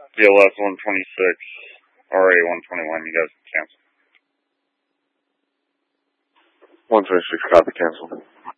DLS 126, RA 121, you guys cancel. 126, copy, cancel.